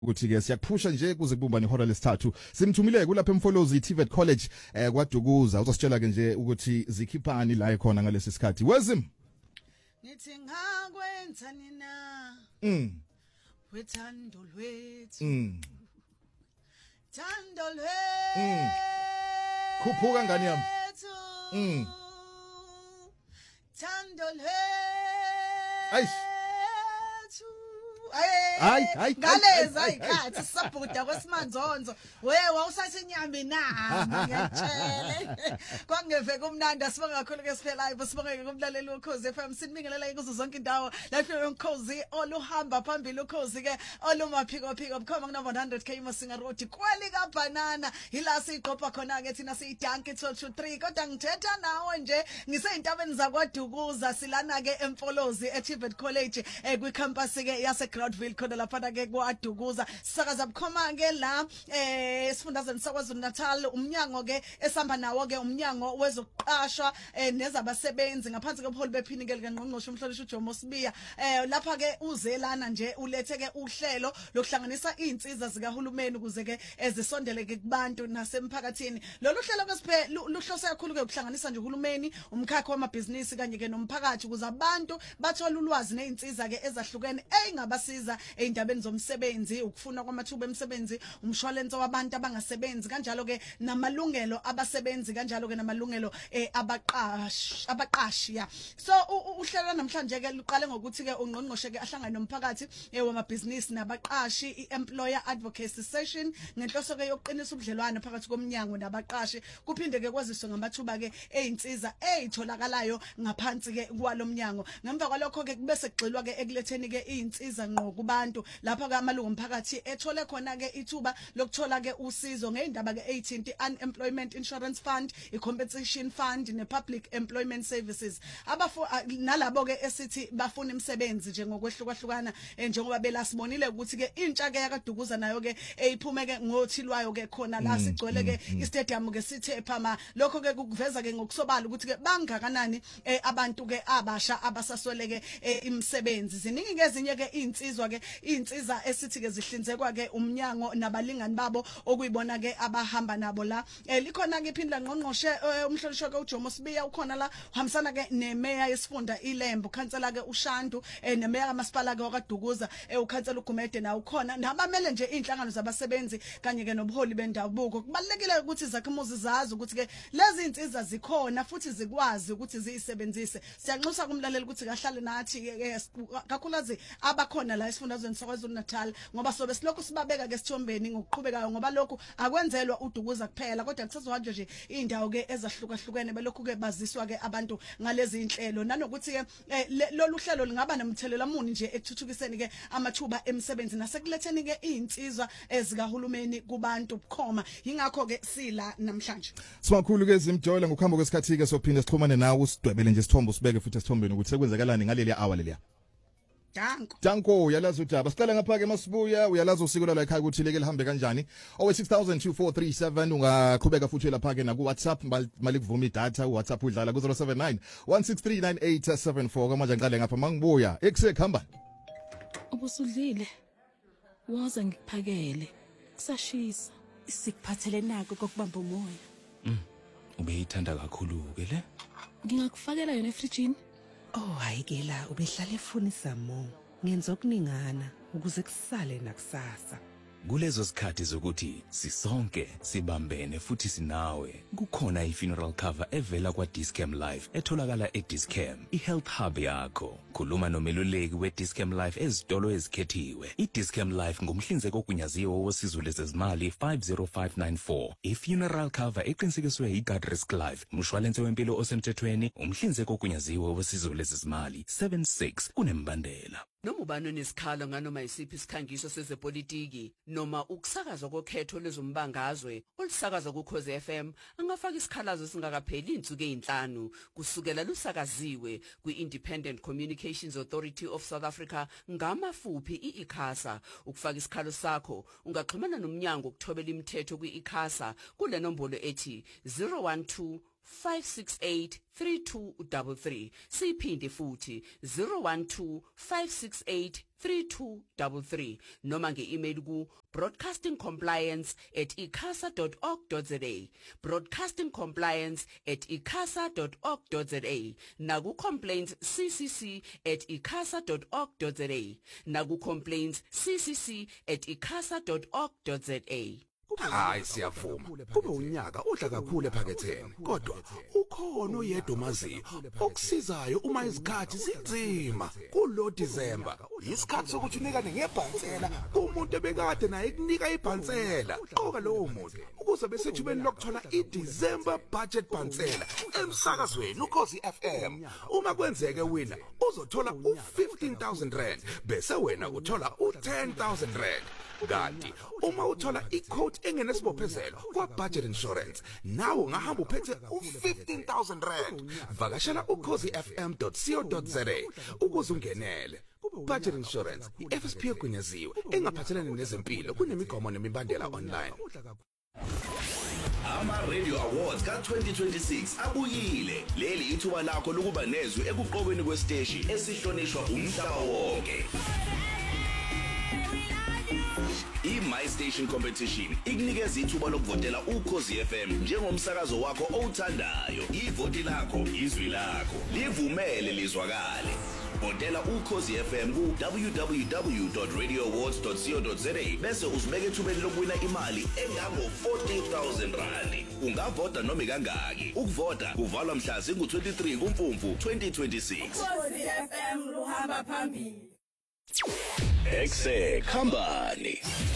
ukuthi ke siyakuphusha nje kuze kubumbane ihora lesithathu simthumile kulapha eMfolozi TVET College kwaDukuza uzositshela ke nje ukuthi zikhiphani la ekhona ngalesi sikhathi wezim ngithi ngakwenzani na wethando lwethu thando lwethu khuphuka ngani yami thando lwethu ayish hayi ngaleza ikhathi sabhuda kwesimanzonzo wewe usasenyami na ngiyatshela kwangeve kumnandi asibonga kakhulu ke siphela live sibonga kumlaleli ukhozi FM sinibingelela kuzo zonke indawo life yonkozi oluhamba phambili ukhozi ke olumaphiko phiko bukhoma ku 100k Masinga Road kwelika banana ila siqopha khona ke thina siyidanki 223 kodwa ngithetha nawe nje ngiseyintabeni zakwaDukuza silana ke eMfolozi eTVET College kwi campus ke yase Groundville khona lapha ke kwaDukuza sakaza bukhoma ke la esifundazweni saKwaZulu-Natal umnyango ke esamba nawo ke umnyango wezokuqashwa nezabasebenzi ngaphansi kobuholi bePhinikele kaNgqongqoshe umhlonishwa uJomo Sibiya lapha ke uzelana nje ulethe ke uhlelo lokuhlanganisa izinsiza zikahulumeni ukuze ke ezisondele ke kubantu nasemphakathini lolu hlelo ke siphe luhlose kakhulu ke ukuhlanganisa nje uhulumeni umkhakha wamabhizinisi kanye ke nomphakathi ukuze abantu bathola ulwazi nezinsiza ke ezahlukene engabasiza eindabeni zomsebenzi ukufuna kwamathuba emisebenzi umshwalense wabantu abangasebenzi kanjalo ke namalungelo abasebenzi kanjalo ke namalungelo abaqashi ya so uhlelo namhlanje ke luqale ngokuthi ke ungqongqoshe ke ahlangane nomphakathi wamabhizinisi nabaqashi iemployer advocacy session ngenhloso ke yokuqinisa ubudlelwano phakathi komnyango nabaqashi kuphinde ke kwaziswe ngamathuba ke einsiza ezitholakalayo ngaphansi ke kwalomnyango ngemva kwalokho ke kube sekugxilwa ke ekuletheni ke izinsiza ngqo kubantu lapha ke amalungu omphakathi ethole khona ke ithuba lokuthola ke usizo ngeindaba ke ezithinti unemployment insurance fund i-compensation fund ne-public employment services nalabo ke esithi bafuna imisebenzi nje ngokwehlukahlukana njengoba belasibonile ukuthi ke intsha ke yakaDukuza nayo ke eyiphume ke ngothilwayo ke khona la sigcwele ke istadium ke sithe phama lokho ke kuveza ke ngokusobala ukuthi ke bangakanani abantu ke abasha abasasweleke imisebenzi ziningi ke ezinye ke izinsizwa ke izinsiza esithi ke zihlinzekwa ke umnyango nabalingani babo okuyibona ke abahamba nabo la likhona ke iphindla ngqongqoshe umhlonishwa ke uJomo Sibiya ukhona la uhambisana ke nemeya yesifunda iLembe ukhansela ke uShandu nemeya kaMasipala ke wakaDukuza ukhansela uGumede na ukhona nabamele nje inhlangano zabasebenzi kanye ke nobuholi bendabuko kubalekile ukuthi zakhamuzi zazi ukuthi ke lezi insizwa zikhona futhi zikwazi ukuthi ziyisebenzise siyanxusa kumlaleli ukuthi kahlale nathi kakhulukazi abakhona la esifundazweni saKwaZulu-Natal ngoba sobe silokhu sibabeka ke sithombeni ngokuqhubekayo ngoba lokhu akwenzelwa uDukuza kuphela kodwa kusazohanjwa nje indawo ke ezahlukahlukene belokhu ke baziswa ke abantu ngalezi inhlelo nanokuthi ke lolu hlelo lingaba nomthelela muni nje ekuthuthukiseni ke amathuba emisebenzi nasekuletheni ke izinsizwa ezikahulumeni kubantu bukhoma ingakho ke sila namhlanje simakhulu ke zimjola ngokuhamba kwesikhathi ke sophinda sixhumane nawe usidwebele nje sithombe usibeke futhi esithombeni ukuthi sekwenzakalani ngaleli hour leliya Danko uyalazi udaba siqala ngapha ke Masibuya uyalazi usiko la ekhaya ukuthi leke lihambe kanjani 0602437 ungaqhubeka futhi lapha ke na ku WhatsApp mali kuvuma idatha uWhatsApp udlala ku 079 1639874 kamanje ngiqale ngapha mangibuya ekusekhamba ubusudlile waza ngikuphakele kusashisa sikuphathele nako kokubamba umoya ubeyithanda kakhulu ke le ngingakufakela yona efrijini oh hayi ke la ubehlala efuna isamo ngenza okuningana ukuze kusale nakusasa kulezo sikhathi zokuthi sisonke sibambene futhi sinawe kukhona ifuneral cover evela kwaDiscam Life etholakala eDiscam ihealth hub yakho khuluma nomeluleki weDiscam Life ezitolo ezikhethiwe iDiscam Life ngumhlinzeki ogunyaziwe wosizo lezezimali 50594 ifuneral cover eqinisekiswe iGuardrisk Life umshwalense wempilo osemthethweni umhlinzeki ogunyaziwe wosizo lezezimali 76 kunembandela noma ubani nesikhalo nganoma isiphi isikhangiso sezepolitiki noma ukusakazwa kokhetho lezombangazwe olusakazwa kuKhozi FM angafaka isikhalazo singakapheli insuku ezinhlanu kusukela lusakaziwe kwi-Independent Communications Authority of South Africa ngamafuphi iICASA ukufaka isikhalo sakho ungaxhumana nomnyango ukuthobela imithetho kwiICASA kule nombolo ethi 012 012-568-3233 siphinde futhi 012-568-3233 noma nge-email ku broadcastingcompliance@icasa.org.za broadcastingcompliance@icasa.org.za naku complaints ccc@icasa.org.za naku complaints ccc@icasa.org.za. Hayi siyavuma kube unyaka odla kakhulu ephaketheni kodwa ukhona oyedwa omaziyo okusizayo uma izikhathi zinzima kulo December isikhathi sokuthi unikane ngebhansela kumuntu ebekade naye kunika ibhansela qoka lowo muntu ukuze besethubeni lokuthola iDecember budget bhansela emsakazweni uKhosi FM uma kwenzeke wina uzothola u15,000 rand bese wena uthola u10,000 rand kanti uma uthola iquote engenesibophezelo kwa budget insurance nawe ungahamba uphethe u15,000 rand vakashela ukhosifm.co.za ukuze ungenele budget insurance iFSP egunyaziwe engaphathelene nezempilo kunemigomo nemibandela online. Ama Radio Awards ka2026 abuyile leli ithuba lakho lokuba nezwi ekuqokweni kwesteshi esihlonishwa umhlaba wonke. My Station Competition ikunikeza ithuba lokuvotela uKhosi FM njengomsakazo wakho owuthandayo. Ivoti lakho izwi lakho livumele lizwakale. Votela uKhosi FM ku www.radioawards.co.za bese uzibeke ethubeni lokuwina imali engango 40,000 rand. Ungavota noma kangaki. Ukuvota kuvalwa mhla zingu23 kuMfumfu 2026. Khosi FM luhamba phambili. Exe Khambani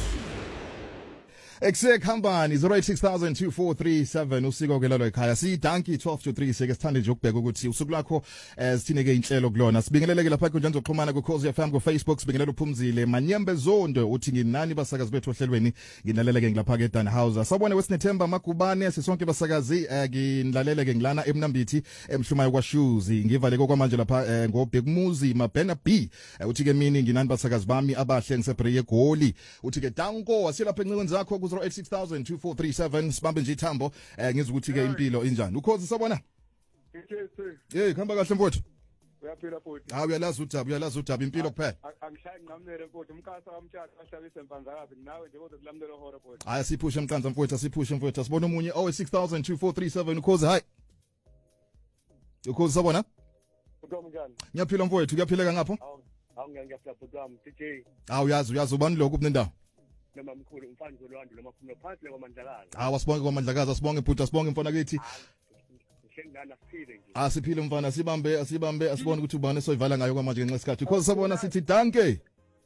Exe Khambani 08624337 usiko kelelo ekhaya si Danki 12 to 3 sike sithande nje ukubheka ukuthi usuku lakho sithineke inhlelo kulona sibingeleleke lapha kunjani zokuxhumana ku Khosi FM ku Facebook sibingelela uphumzile Manyembe Zondo uthi nginani basakazi bethu ohlelweni nginaleleke ngilapha ke Dan House sabone wesinethemba Magubane sisonke basakazi nginlaleleke ngilana eMnambithi emhlumayo kwa Shoes ngivaleke kwamanje lapha ngobhekumuzi Mabena B uthi ke mini nginani basakazi bami abahle ngisebreak egoli uthi ke Danko wasilapha encinweni zakho 08624337 sibambe nje ithambo ngizwe ukuthi ke impilo injani ukhozi sabona khamba kahle mfowethu uyaphila futhi uyalazi udaba impilo kuphela angishayi nqamnele mfowethu umkasa wamthatha ahlabise empanza kabi nawe nje kodwa kulamnele hora mfowethu siphushe emqanza mfowethu asibone umunye 08624337 ukhozi hayi ukhozi sabona uDom njani ngiyaphila mfowethu kuyaphileka ngapho ngiyaphila futhi wami DJ uyazi ubani lokho kunendawo noma mkhulu umfana zolwandle noma khona phansi kwamandlakazi wasibonke kwamandlakazi asibonge bhuti asibonge mfana kithi ngihlengana siphile nje siphile mfana asibambe asibone ukuthi ubani soyivala ngayo kwamanje ngenxa isikhathi because sabona sithi danke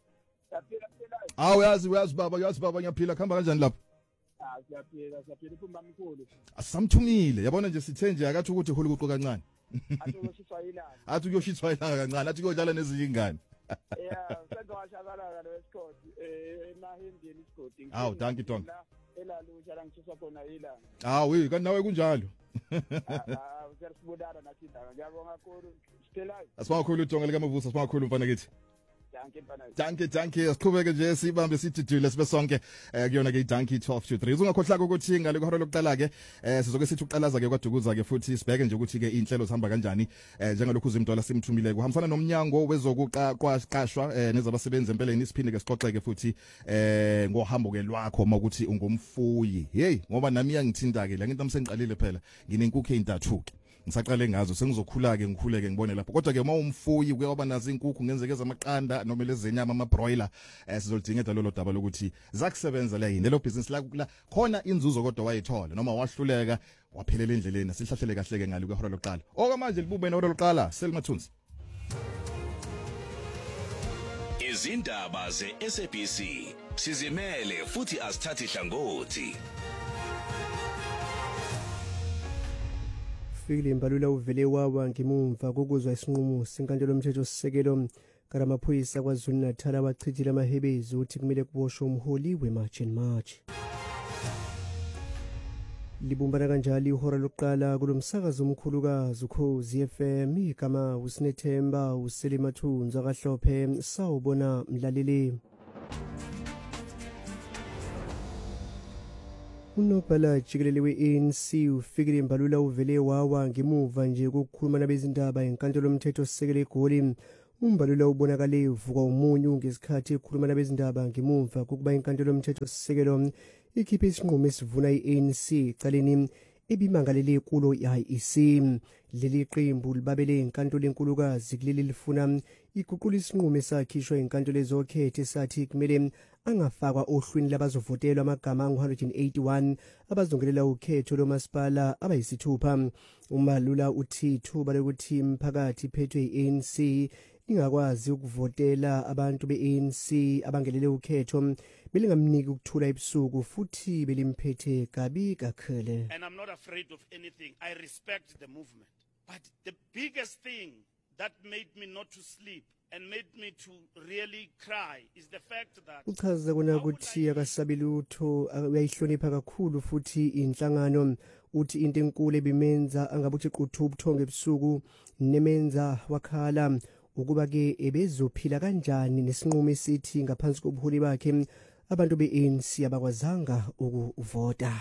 uyazi baba ngiyaphila khamba kanjani lapho siyaphila uphuma mkhulu asamthumile yabona nje sithe nje akathi ukuthi uholi kuqo kancane athi kuyoshithwa ilanga kancane athi kuyodlala nezinye ingane sengwashakala lesikoti emahindini isigodi danki tonke elalusha la ngishisa khona ilanga kanti nawe kunjalo siyasibudana nathi indaba ngiyabonga kakhulu stelayo asibonga kakhulu uDonga likaMavusa asibonga kakhulu mfana kithi danke asiqhubeke nje sibambe sithi dule sibe sonke kuyona ke iDanki 12 to 3 ungakhohlaka ukuthi ngale kwahora lokuqala ke sizoke sithi uqalaza ke kwaDukuza ke futhi sibheke nje ukuthi ke inhlelo zihamba kanjani njengalokhu uzimntola simthumile kuhambisana nomnyango wezokuqashwa nezabasebenzi empeleni siphinde ke sixoxeke futhi ngohambo ke lwakho makuthi ungumfuyi ngoba nami yangithinta ke la ngento amsengiqalile phela nginenkukhu ezintathu ngisaqale ngazo sengizokhula ke ngikhuleke ngibone lapho kodwa ke uma umfuyi kuyaba nazo inkukhu ngenzeke zamaqanda noma lezenyama ama broiler sizolidingela lolo daba lokuthi zakusebenza la yini lelo business la khona inzuzo kodwa wayithola noma wahluleka waphelela endleleni sihlahlele kahle ke ngalo kwehora lokuqala okwamanje libube nehora lokuqala Selmathunzi izindaba zeSABC sizimele futhi asithathi hlangothi fikile imbalula uvele wawa ngimumva kokuzwa isinqumo senkantolo yomthetho sisekelo karamaphoyisa kwaZulu Natal abachithile amahebezi ukuthi kumele kuboshwe umholi weMarch and March libumbana kanjalo ihora lokuqala kulomsakazo omkhulukazi uKhosi FM igama uSinethemba uSelimathunzi akahlophe sawubona mlaleli Unobhala jikelele we-ANC uFikile Mbalula uvele wawa ngemuva nje kokukhuluma nabezindaba enkantolo yomthetho sisekelo eGoli. Umbalula ubonakale uvuka umunyu ngesikhathi ekhuluma nabezindaba ngemuva kokuba inkantolo yomthetho sisekelo ikhiphe isinqumo esivuna i-ANC ecaleni ebimangalele kulo i-IEC. Leli qembu libabele inkantolo enkulukazi kuleli lifuna iguqula isinqumo esakhishwa inkantolo ezokhethe sathi kumele angafakwa ohlwini labazovotelwa amagama angu-181 abazongelela ukhetho lomasipala abayisithupha. Umalula uthi ithuba lokuthi imphakathi iphethwe i-ANC ingakwazi ukuvotela abantu be-ANC abangelele ukhetho belingamniki ukuthula ebusuku futhi belimphethe kabi kakhulu. And I'm not afraid of anything. I respect the movement. But the biggest thing that made me not to sleep and made me to really cry is the fact that uchaza kona ukuthi akasabi lutho uyayihlonipha kakhulu futhi inhlangano uthi into enkulu ebimenza angabuthi quthu ubuthongo ebusuku nemenza wakhala ukuba ke ebezophila kanjani nesinqumo esithi ngaphansi kobuholi bakhe abantu be-ANC abakwazanga ukuvota.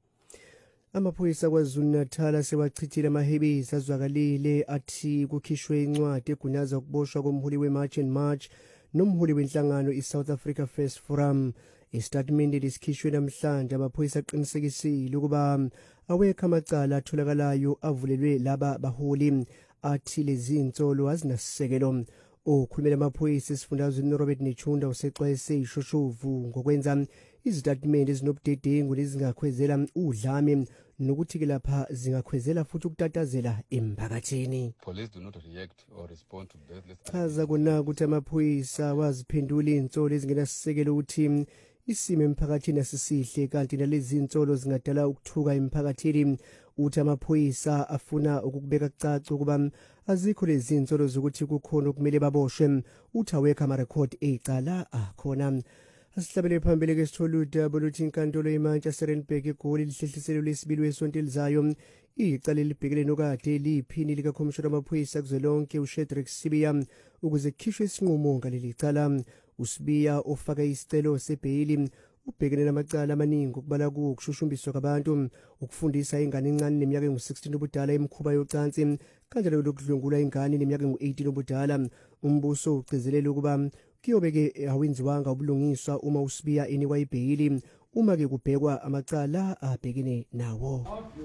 Amaphoyisa KwaZulu-Natal sewachithile amahebezi azwakalile athi kukhishwe incwadi egunyaza ukuboshwa komholi we-March and March nomholi wenhlangano i-South Africa First Forum. Istatimende lesikhishwe namhlanje amaphoyisa aqinisekisile ukuba awekho amacala atholakalayo avulelwe laba baholi athi lezi insolo azinasisekelo. Okhulumela amaphoyisa esifundazweni Robert Nechunda usexwayise ishoshovu ngokwenza izitatimende ezinobudedengu nezingakhwezela udlame nokuthi ke lapha zingakhwezela futhi ukutatazela emphakathini. Police do not react or respond to baseless. Chaza kona ukuthi amaphoyisa waziphendula insolo ezingenasisekelo ukuthi isimo emphakathini asisihle kanti nalezi insolo zingadala ukuthuka emphakathini. Uthi amaphoyisa afuna ukubeka kucaca ukuba azikho lezi insolo zokuthi kukhona okumele baboshwe. Uthi awekho amarekhodi ecala akhona. Asihlabele phambili ke sithola udaba luthi inkantolo eManchester Randburg eGoli lihlehliselo lesibili wesonto elizayo icala libhekele nokade liphini lika Commissioner amaphoyisa kuzwelonke uShedrack Sibiya ukuze kukhishwe isinqumo ngaleli cala. uSibiya ofaka isicelo sebhayili ubhekene namacala amaningi ukubala kuwo ukushushumbiswa kwabantu, ukufundisa ingane encane neminyaka engu-16 ubudala imikhuba yocansi kanjalo lokudlwengula ingane neminyaka engu-18 ubudala. Umbuso ugcizelela ukuba kuyobeke awenziwanga ubulungiswa uma uSibiya enikwa ibhayili uma ke kubhekwa amacala abhekene nawo.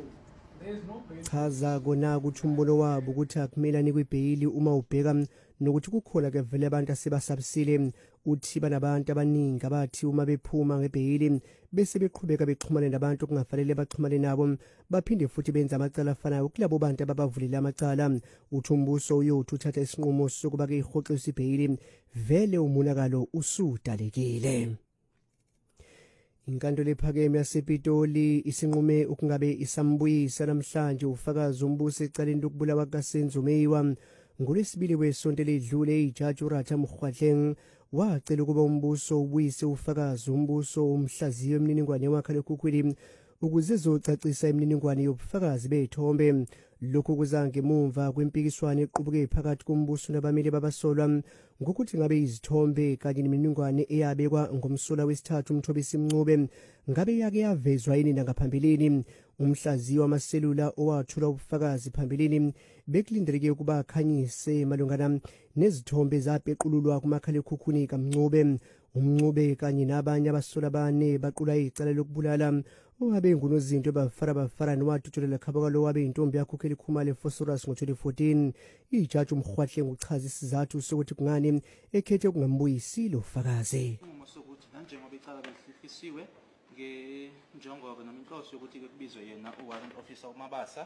Chaza kona ukuthi umbono wabo ukuthi akumelani kwibhayili uma ubheka nokuthi kukhona ke vele abantu asebasabisile. Uthi banabantu abaningi abathi uma bephuma ngebhayili bese beqhubeka bexhumana nabantu kungafanele baxhumane nabo baphinde futhi benza amacala afanayo kulabo bantu ababavulile amacala. Uthi umbuso uyothi uthatha isinqumo sokuba ke ihoxisa ibhayili vele umonakalo usudalekile. Inkantolo ephakeme yasePitoli isinqume ukungabe isambuyisa namhlanje ufakazi umbuso ecaleni lokubulawa kaSenzo Meyiwa. NgoLwesibili wesonto eledlule ijaji uRatha Mkhwahleng wacela ukuba umbuso ubuyise ufakazi umbuso umhlaziyo emininingwane yamakhalekhukhwini ukuze ezocacisa imininingwane yobufakazi bethombe. Lokhu kuza ngemuva kwempikiswano equbuke phakathi kombuso nabameli babasolwa ngokuthi ngabe izithombe kanye nemininingwane eyabekwa ngomsola wesithathu uMthobisi Mncube ngabe yake yavezwa yini ngaphambilini. Umhlaziyo wamaselula owathula ubufakazi phambilini bekulindeleke ukuba akhanyise malungana nezithombe zapeqululwa kumakhalekhukhwini kaMncube. UMncube kanye nabanye abasola bane baqula icala lokubulala owabe ngunozinto bafara nowadutshulela khabakalo wabe intombi yakhokhela ikhumale Phosphorus ngo-2014. Ijaji uMkhwahleng uchaza isizathu sokuthi kungani ekhethe ukungambuyisi lo fakazi. Sokuthi njengoba icala belihlisiwe ngenjongo noma inhloso yokuthi kubizwe yena uwarrant officer uMabasa,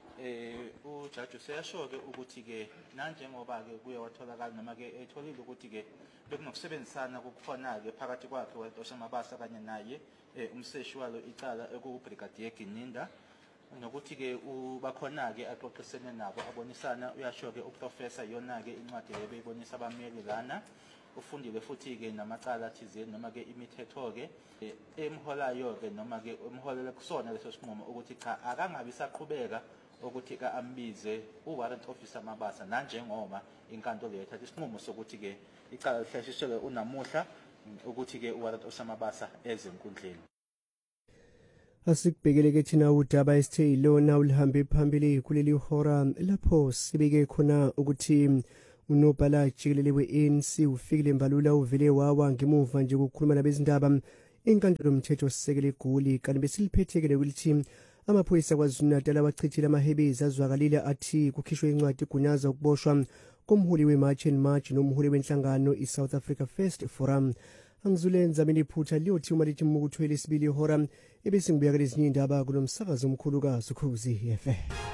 ujaji useyasho ke ukuthi ke nanjengoba ke kuye watholakala noma ke etholile ukuthi ke bekunokusebenzisana kukhona ke phakathi kwakhe uwarrant officer Mabasa kanye naye umseshi walo icala ekubrigadier Gininda nokuthi ke bakhona ke axoxisene nabo abonisana. Uyasho ke uprofessor yona ke incwadi ebeyibonisa abameli lana ufundile futhi ke namacala thizeni noma ke imithetho ke emholayo ke noma ke umholela kusona leso sinqumo ukuthi cha akangabi saqhubeka ukuthi ka ambize uwarrant officer Mabasa nanjengoba inkantolo yethatha isinqumo sokuthi ke icala lihleshiselwe unamuhla ukuthi ke uwarrant officer Mabasa ezinkundleni. Asikubhekeleke thina udaba esithe ilona ulihambe phambili kuleli hora lapho sibeke khona ukuthi unobhala jikelele we-ANC ufikile Mbalula uvele wawa ngemuva nje ukukhuluma nabezindaba enkantolo yomthetho sisekele eGoli kanti besiliphethekele kulithi amaphoyisa kwaZulu-Natal abachithile amahebezi azwakalile athi kukhishwe incwadi egunyaza ukuboshwa komholi we-March and March nomholi wenhlangano i-South Africa First Forum. Angizulenza mina iphutha liyothi uma lithi mukuthwele isibili ihora ebese ngibuyakela ezinye indaba kulomsakazo omkhulu kaSukhuzi FM.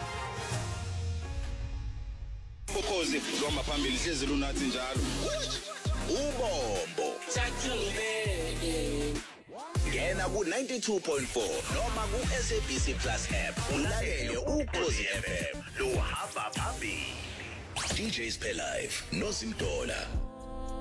Ukhozi ngoma phambili hlezi lunathi njalo. Ubombo. Ngena ku 92.4 noma ku SABC Plus app ulalele Ukhozi FM. Lo hamba phambili. DJs Pay Live no Simdola.